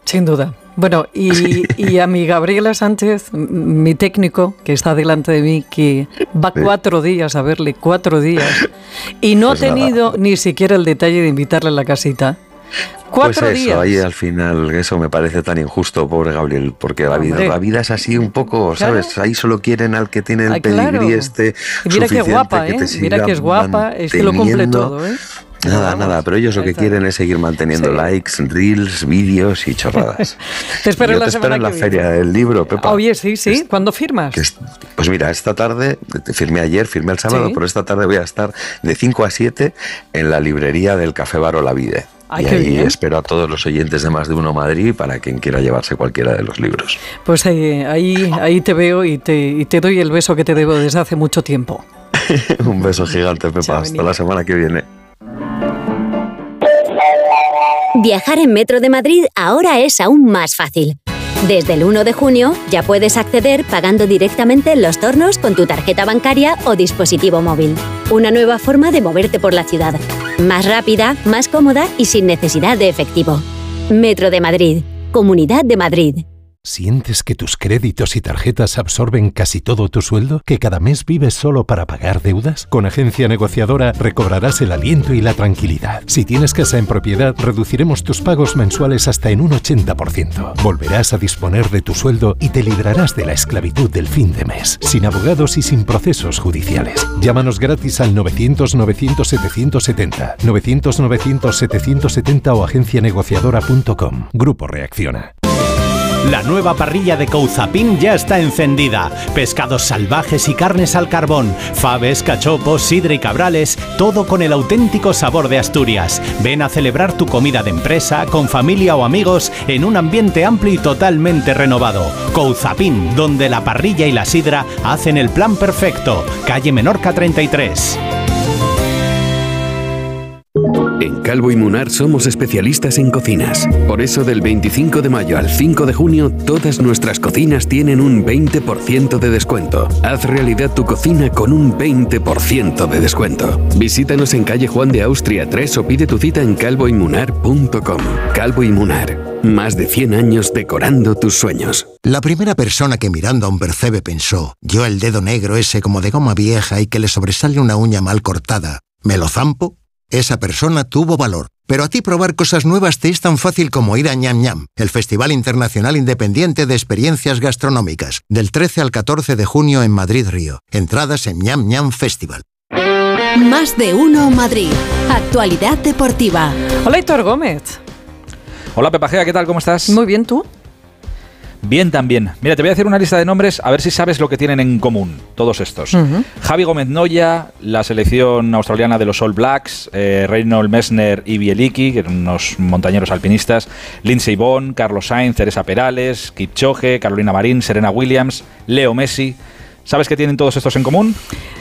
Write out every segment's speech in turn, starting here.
Sin duda. Bueno, y a mi Gabriela Sánchez, mi técnico, que está delante de mí, que va 4 días a verle, 4 días, y no pues ha tenido ni siquiera el detalle de invitarle a la casita. 4 pues eso, días. Ahí al final, eso me parece tan injusto, pobre Gabriel, porque la vida es así un poco, ¿sabes? Claro. Ahí solo quieren al que tiene el pedigrí y mira qué guapa, ¿eh? Mira que es guapa, es que lo cumple todo, ¿eh? Nada, pero ellos lo que quieren es seguir manteniendo likes, reels, vídeos y chorradas. Te espero la semana en la Feria del Libro, Pepa. Oye, sí. ¿Cuándo firmas? Pues mira, esta tarde, firmé ayer, firmé el sábado, pero esta tarde voy a estar de 5 a 7 en la librería del Café Bar Olavide. Ay, y ahí espero a todos los oyentes de Más de Uno Madrid para quien quiera llevarse cualquiera de los libros. Pues ahí te veo y te doy el beso que te debo desde hace mucho tiempo. Un beso gigante, Pepa. Hasta la semana que viene. Viajar en Metro de Madrid ahora es aún más fácil. Desde el 1 de junio ya puedes acceder pagando directamente en los tornos con tu tarjeta bancaria o dispositivo móvil. Una nueva forma de moverte por la ciudad. Más rápida, más cómoda y sin necesidad de efectivo. Metro de Madrid. Comunidad de Madrid. ¿Sientes que tus créditos y tarjetas absorben casi todo tu sueldo? ¿Que cada mes vives solo para pagar deudas? Con Agencia Negociadora recobrarás el aliento y la tranquilidad. Si tienes casa en propiedad, reduciremos tus pagos mensuales hasta en un 80%. Volverás a disponer de tu sueldo y te librarás de la esclavitud del fin de mes, sin abogados y sin procesos judiciales. Llámanos gratis al 900-900-770, 900-900-770 o agencianegociadora.com. Grupo Reacciona. La nueva parrilla de Couzapin ya está encendida. Pescados salvajes y carnes al carbón, faves, cachopos, sidra y cabrales, todo con el auténtico sabor de Asturias. Ven a celebrar tu comida de empresa, con familia o amigos, en un ambiente amplio y totalmente renovado. Couzapin, donde la parrilla y la sidra hacen el plan perfecto. Calle Menorca 33. En Calvo y Munar somos especialistas en cocinas. Por eso del 25 de mayo al 5 de junio, todas nuestras cocinas tienen un 20% de descuento. Haz realidad tu cocina con un 20% de descuento. Visítanos en calle Juan de Austria 3 o pide tu cita en calvoymunar.com. Calvo y Munar. Más de 100 años decorando tus sueños. La primera persona que mirando a un percebe pensó, yo el dedo negro ese como de goma vieja y que le sobresale una uña mal cortada, ¿me lo zampo? Esa persona tuvo valor. Pero a ti probar cosas nuevas te es tan fácil como ir a Ñam Ñam, el Festival Internacional Independiente de Experiencias Gastronómicas, del 13 al 14 de junio en Madrid Río. Entradas en Ñam Ñam Festival. Más de Uno Madrid. Actualidad deportiva. Hola, Héctor Gómez. Hola, Pepa Gea, ¿qué tal? ¿Cómo estás? Muy bien, ¿tú? Bien también. Mira, te voy a hacer una lista de nombres a ver si sabes lo que tienen en común todos estos. Javi Gómez Noya, la selección australiana de los All Blacks, Reinhold Messner y Bieliki, que eran unos montañeros alpinistas, Lindsey Vonn, Carlos Sainz, Teresa Perales, Kipchoge, Carolina Marín, Serena Williams, Leo Messi. ¿Sabes qué tienen todos estos en común?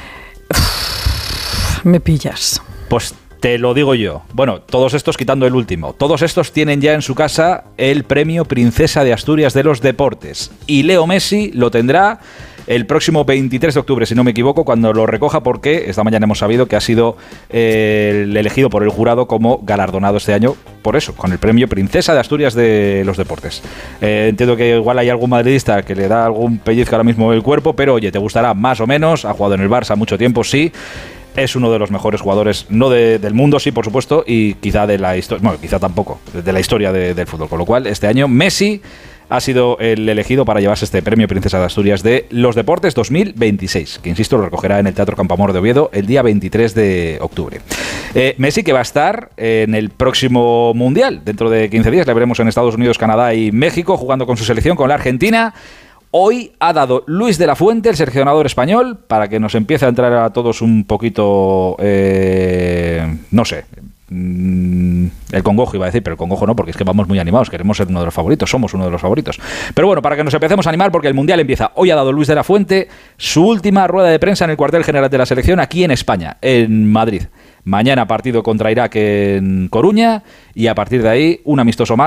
Me pillas. Pues te lo digo yo. Bueno, todos estos quitando el último. Todos estos tienen ya en su casa el premio Princesa de Asturias de los Deportes. Y Leo Messi lo tendrá el próximo 23 de octubre, si no me equivoco, cuando lo recoja, porque esta mañana hemos sabido que ha sido el elegido por el jurado como galardonado este año, por eso, con el premio Princesa de Asturias de los Deportes. Entiendo que igual hay algún madridista que le da algún pellizco ahora mismo el cuerpo, pero oye, te gustará más o menos. Ha jugado en el Barça mucho tiempo, sí. Es uno de los mejores jugadores, no del mundo, sí, por supuesto, y quizá de la historia, bueno, quizá tampoco, de la historia del fútbol. Con lo cual, este año Messi ha sido el elegido para llevarse este premio Princesa de Asturias de los Deportes 2026, que insisto, lo recogerá en el Teatro Campamor de Oviedo el día 23 de octubre. Messi, que va a estar en el próximo Mundial, dentro de 15 días, le veremos en Estados Unidos, Canadá y México, jugando con su selección, con la Argentina. Hoy ha dado Luis de la Fuente, el seleccionador español, para que nos empiece a entrar a todos un poquito, no sé, el congojo iba a decir, pero el congojo no, porque es que vamos muy animados, queremos ser uno de los favoritos, somos uno de los favoritos. Pero bueno, para que nos empecemos a animar, porque el Mundial empieza. Hoy ha dado Luis de la Fuente su última rueda de prensa en el cuartel general de la selección aquí en España, en Madrid. Mañana partido contra Irak en Coruña y a partir de ahí un amistoso más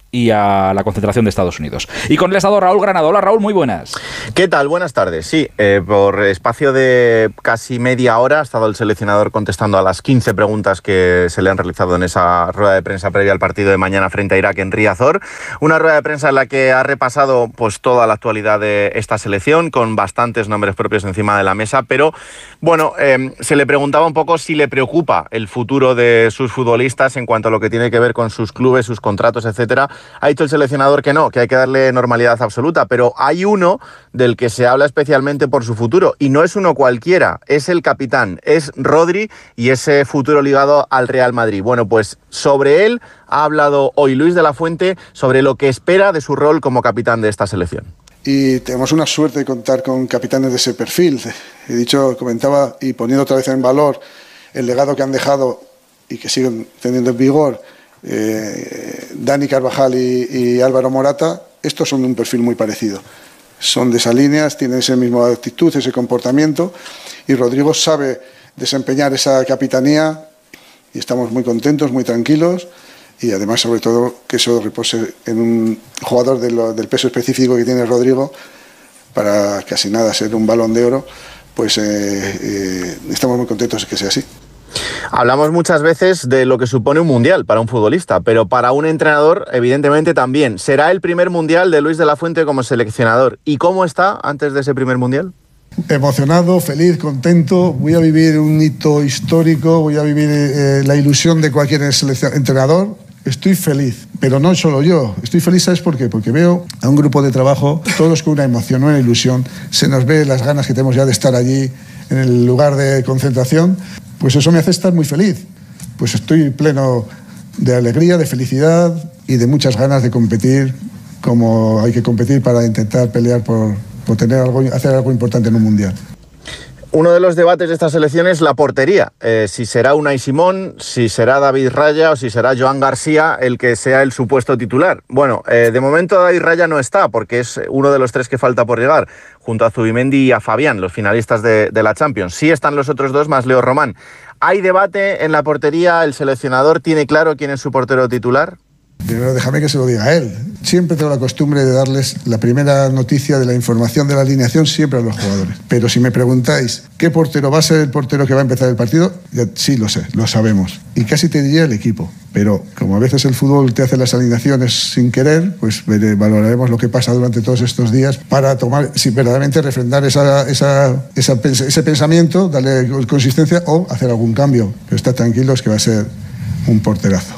y a la concentración de Estados Unidos. Y con el estado Raúl Granado. Hola Raúl, muy buenas. ¿Qué tal? Buenas tardes. Sí, por espacio de casi media hora ha estado el seleccionador contestando a las 15 preguntas que se le han realizado en esa rueda de prensa previa al partido de mañana frente a Irak en Riazor. Una rueda de prensa en la que ha repasado pues toda la actualidad de esta selección, con bastantes nombres propios encima de la mesa, pero bueno, se le preguntaba un poco si le preocupa el futuro de sus futbolistas en cuanto a lo que tiene que ver con sus clubes, sus contratos, etcétera. Ha dicho el seleccionador que no, que hay que darle normalidad absoluta, pero hay uno del que se habla especialmente por su futuro, y no es uno cualquiera, es el capitán, es Rodri, y ese futuro ligado al Real Madrid. Bueno, pues sobre él ha hablado hoy Luis de la Fuente, sobre lo que espera de su rol como capitán de esta selección. Y tenemos una suerte de contar con capitanes de ese perfil. Comentaba y poniendo otra vez en valor el legado que han dejado y que siguen teniendo en vigor Dani Carvajal y Álvaro Morata. Estos son de un perfil muy parecido, son de esa línea, tienen esa misma actitud, ese comportamiento, y Rodrigo sabe desempeñar esa capitanía y estamos muy contentos, muy tranquilos, y además sobre todo que eso repose en un jugador del peso específico que tiene Rodrigo para casi nada ser un Balón de Oro, pues estamos muy contentos de que sea así. Hablamos muchas veces de lo que supone un mundial para un futbolista, pero para un entrenador evidentemente también. ¿Será el primer mundial de Luis de la Fuente como seleccionador? ¿Y cómo está antes de ese primer mundial? Emocionado, feliz, contento. Voy a vivir un hito histórico, voy a vivir la ilusión de cualquier entrenador. Estoy feliz, pero no solo yo. Estoy feliz, ¿sabes por qué? Porque veo a un grupo de trabajo, todos con una emoción, una ilusión. Se nos ve las ganas que tenemos ya de estar allí en el lugar de concentración. Pues eso me hace estar muy feliz. Pues estoy pleno de alegría, de felicidad y de muchas ganas de competir como hay que competir para intentar pelear por hacer algo importante en un mundial. Uno de los debates de esta selección es la portería. Si será Unai Simón, si será David Raya o si será Joan García el que sea el supuesto titular. Bueno, de momento David Raya no está porque es uno de los tres que falta por llegar, junto a Zubimendi y a Fabián, los finalistas de la Champions. Sí están los otros dos más Leo Román. ¿Hay debate en la portería? ¿El seleccionador tiene claro quién es su portero titular? Primero déjame que se lo diga a él. Siempre tengo la costumbre de darles la primera noticia de la información de la alineación siempre a los jugadores. Pero si me preguntáis qué portero va a ser el portero que va a empezar el partido, ya, sí lo sé, lo sabemos. Y casi te diría el equipo. Pero como a veces el fútbol te hace las alineaciones sin querer, pues valoraremos lo que pasa durante todos estos días para tomar, si verdaderamente refrendar ese pensamiento, darle consistencia o hacer algún cambio. Pero está tranquilos que va a ser un porterazo.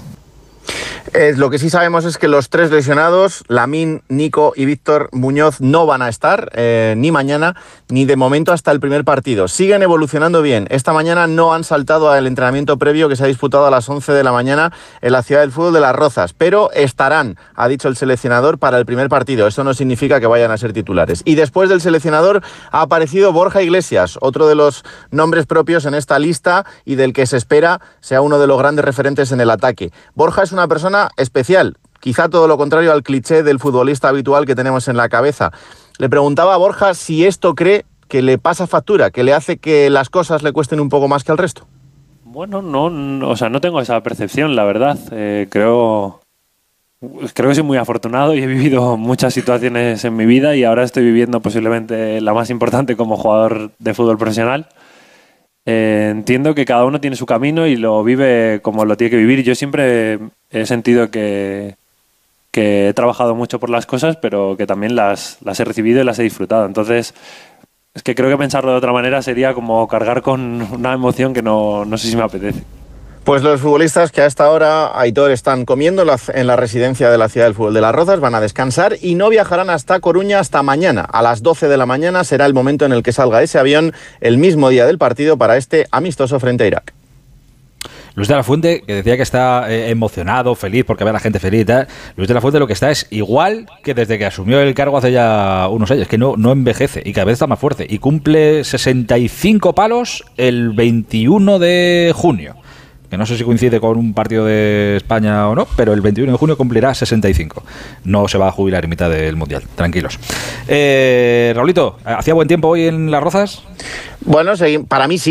Lo que sí sabemos es que los tres lesionados, Lamine, Nico y Víctor Muñoz, no van a estar ni mañana ni de momento hasta el primer partido. Siguen evolucionando bien. Esta mañana no han saltado al entrenamiento previo que se ha disputado a las 11 de la mañana en la Ciudad del Fútbol de Las Rozas, pero estarán, ha dicho el seleccionador, para el primer partido. Eso no significa que vayan a ser titulares. Y después del seleccionador ha aparecido Borja Iglesias, otro de los nombres propios en esta lista y del que se espera sea uno de los grandes referentes en el ataque. Borja es una persona especial, quizá todo lo contrario al cliché del futbolista habitual que tenemos en la cabeza. Le preguntaba a Borja si esto cree que le pasa factura, que le hace que las cosas le cuesten un poco más que al resto. Bueno, no tengo esa percepción, la verdad. Creo que soy muy afortunado y he vivido muchas situaciones en mi vida y ahora estoy viviendo posiblemente la más importante como jugador de fútbol profesional. Entiendo que cada uno tiene su camino y lo vive como lo tiene que vivir. Yo siempre he sentido que he trabajado mucho por las cosas, pero que también las he recibido y las he disfrutado. Entonces, es que creo que pensarlo de otra manera sería como cargar con una emoción que no sé si me apetece. Pues los futbolistas que a esta hora, Aitor, están comiendo en la residencia de la Ciudad del Fútbol de Las Rozas, van a descansar y no viajarán hasta Coruña hasta mañana. A las 12 de la mañana será el momento en el que salga ese avión el mismo día del partido para este amistoso frente a Irak. Luis de la Fuente, que decía que está emocionado, feliz, porque ve a la gente feliz y tal. Luis de la Fuente lo que está es igual que desde que asumió el cargo hace ya unos años, que no envejece y cada vez está más fuerte. Y cumple 65 palos el 21 de junio. Que no sé si coincide con un partido de España o no, pero el 21 de junio cumplirá 65. No se va a jubilar en mitad del Mundial, tranquilos. Raulito, ¿hacía buen tiempo hoy en Las Rozas? Bueno, para mí sí.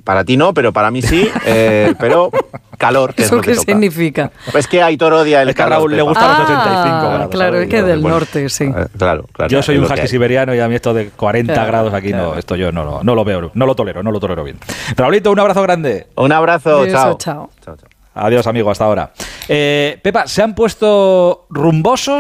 para ti no, pero para mí sí, pero calor, que ¿Eso es lo que qué toca. significa? Pues que Aitor odia el Es que a calor. Raúl le gustan los 85 grados. Claro, ¿sabes? es que del Bueno, norte, sí. Claro. Yo soy es un lo que haki hay. siberiano y a mí esto de 40 Claro, grados aquí claro. no, esto yo no lo veo, no lo tolero bien. Raulito, un abrazo grande. Un abrazo, Beso, chao. Adiós, amigo, hasta ahora. Pepa, ¿se han puesto rumbosos